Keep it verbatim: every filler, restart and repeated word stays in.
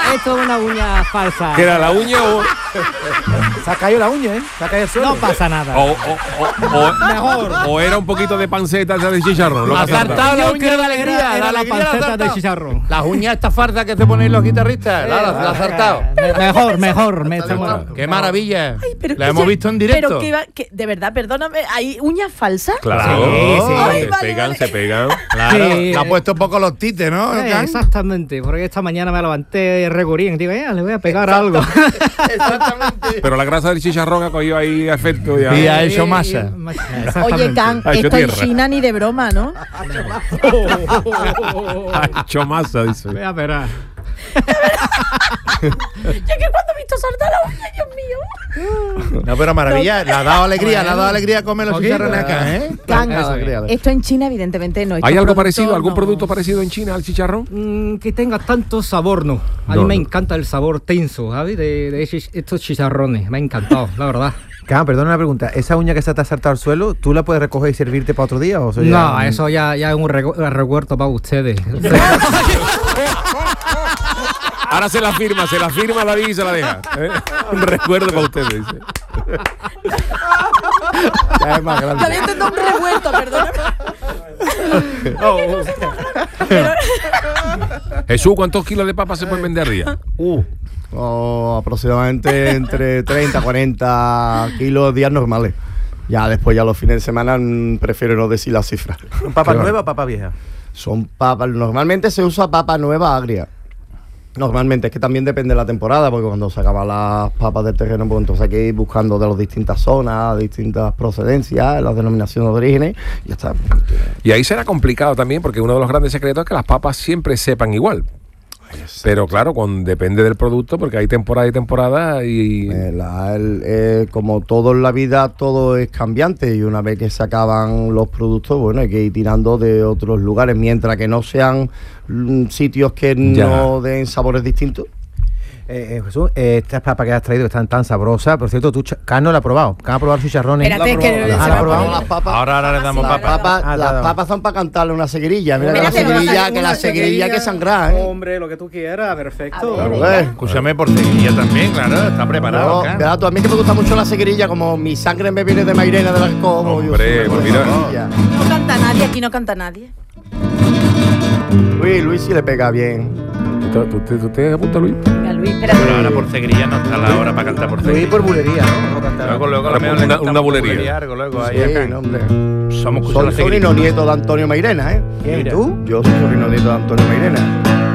esto es una uña falsa. ¿Que era la uña o...? Se ha caído la uña, ¿eh? Se ha caído el suelo. No pasa nada. O, o, o, o, Mejor. o era un poquito de panceta esa de chicharrón. Lo que Ha ha saltado. saltado la Yo uña creo de la que alegría. era- era la la alegría panceta ha de saltado. chicharrón. Las uñas estas fardas que se ponen los guitarristas. La, la, la ha saltado. Me- Mejor, mejor. Me ¡Qué maravilla! Ay, pero La que hemos ya- visto en directo. Pero que, va- que de verdad, perdóname, ¿hay uñas falsas? Claro. Sí, sí. Ay, Se vale, pegan, vale. se pegan. Claro, Sí. le ha puesto un poco los tites, ¿no? Eh, Can? exactamente, porque esta mañana me levanté regurín. Digo, eh, le voy a pegar algo. Exactamente. Pero la grasa del chicharrón ha cogido ahí efecto. Ya. Y ha hecho masa. Oye, Can, Ha hecho esto en tierra. China ni de broma, ¿no? Ha hecho masa, dice. Voy a esperar. Yo que cuando he visto saltar la uña, Dios mío. No, pero maravilla. Le ha dado alegría, le ha dado alegría comer los Poquito, chicharrones acá, ¿eh? Can, Eso, alegría. esto en China evidentemente no. ¿Hay estos algo productos parecido, algún no- producto parecido en China al chicharrón? Mm, que tenga tanto sabor, no. A No, mí me no. encanta el sabor tenso, ¿sabes? De, de esos- estos chicharrones. Me ha encantado, la verdad. Can, perdona una pregunta. ¿Esa uña que se te ha saltado al suelo, tú la puedes recoger y servirte para otro día? ¿O eso ya- No, eso ya, ya es un regu- recuerdo para ustedes. Ahora se la firma, se la firma la y se la deja. ¿eh? Un recuerdo para ustedes, dice. Ya es más Te grande. había entendido un revuelto, perdóname. Jesús, ¿cuántos kilos de papas se pueden vender al día? Uh, oh, aproximadamente entre treinta, cuarenta kilos días normales. Ya después, ya los fines de semana, mm, prefiero no decir las cifras. ¿Papa nueva o papa vieja? Son papas, normalmente se usa papa nueva agria. Normalmente, es que también depende de la temporada, porque cuando se acaban las papas del terreno, pues entonces hay que ir buscando de las distintas zonas, distintas procedencias, las denominaciones de orígenes, y ya está. Y ahí será complicado también, porque uno de los grandes secretos es que las papas siempre sepan igual. Pero claro, con, depende del producto, porque hay temporada y temporada y... Eh, la- el- eh, como todo en la vida, todo es cambiante, y una vez que se acaban los productos, bueno, hay que ir tirando de otros lugares, mientras que no sean mm, sitios que Ya. no den sabores distintos. Eh, eh, Jesús, eh, estas papas que has traído que están tan sabrosas. Por cierto, tú, Ch- Can no la ha probado. Can ha probado los chicharrones. Espérate, que se ¿La va ha a probado? poner- Las papas, Ahora, ahora le damos Las las papas. papas, Ah, las claro. papas son para cantarle una seguirilla. Mira que la Espérate, seguirilla, una que la seguirilla que sangra, ¿eh? Hombre, lo que tú quieras, perfecto. A ver, Pues, Escúchame por seguilla también, claro. Está preparado. no, Can. verás tú, a mí que me gusta mucho la seguirilla, como mi sangre me viene de Mairena de las Cobos. yo Hombre, soy pues una mira. maravilla. No canta nadie, aquí no canta nadie. Luis, Luis sí le pega bien. ¿Tú, tú, tú, tú te apuntas, Luis? Venga, Luis, espérate. Pero ahora por seguiría no está la hora para cantar por Luis seguilla. por bulería, ¿no? No cantar. Luego, luego, a lo Una- mejor le una- cantamos una bulería. algo, luego, ahí Sí, acá. no, hombre. Somos Soy sobrino nieto de Antonio Mairena, ¿eh? ¿Quién, Mira. tú? Yo soy sobrino nieto de Antonio Mairena.